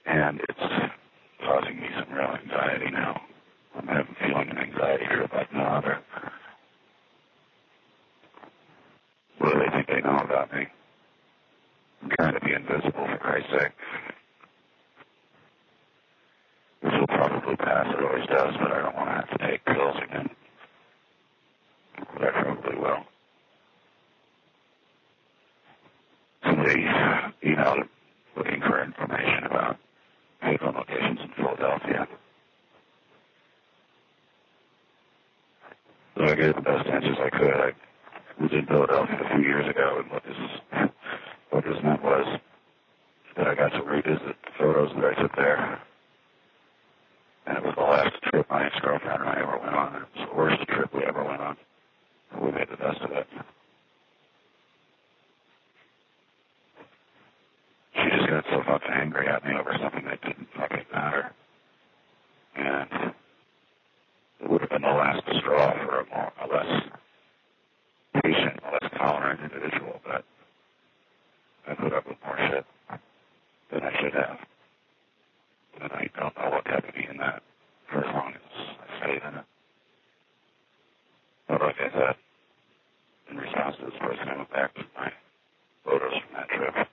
And it's causing me some real anxiety now. I'm feeling an anxiety trip like no other. What do they think they know about me? I'm trying to be invisible, for Christ's sake. This will probably pass, it always does, but I don't want to have to take pills again. But I probably will. Somebody emailed looking for information about payphone locations in Philadelphia. So I gave the best answers I could. I was in Philadelphia a few years ago, and what this meant was that I got to revisit the photos that I took there. And it was the last trip my ex-girlfriend and I ever went on. It was the worst trip we ever went on. And we made the best of it. She just got so fucking angry at me over something that didn't fucking matter. And it would have been the last straw for a less patient, a less tolerant individual, but I put up with more shit than I should have. And I don't know what kept me in that for as long as I stayed in it. But like I said, in response to this person, I went back to my photos from that trip.